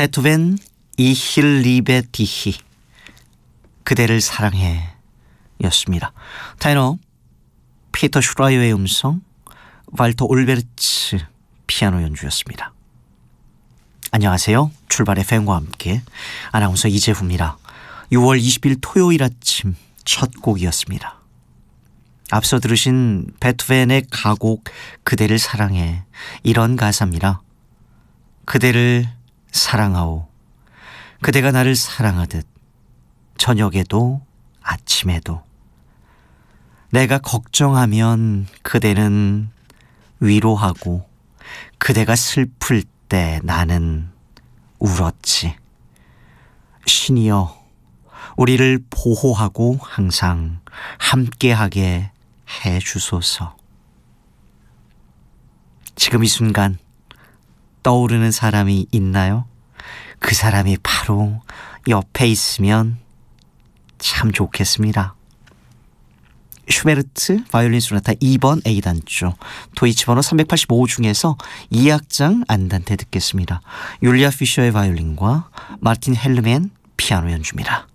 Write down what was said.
베토벤 이힐 리베 디히 그대를 사랑해 였습니다. 테너 피터 슈라이어의 음성, 발터 올베르츠 피아노 연주였습니다. 안녕하세요. 출발 FM과 함께 아나운서 이재후입니다. 6월 20일 토요일 아침 첫 곡이었습니다. 앞서 들으신 베토벤의 가곡 그대를 사랑해, 이런 가사입니다. 그대를 사랑하오. 그대가 나를 사랑하듯 저녁에도 아침에도. 내가 걱정하면 그대는 위로하고 그대가 슬플 때 나는 울었지. 신이여, 우리를 보호하고 항상 함께하게 해주소서. 지금 이 순간 떠오르는 사람이 있나요? 그 사람이 바로 옆에 있으면 참 좋겠습니다. 슈베르트 바이올린 소나타 2번 A단조 도이치 번호 385 중에서 2악장 안단테 듣겠습니다. 율리아 피셔의 바이올린과 마르틴 헬르멘 피아노 연주입니다.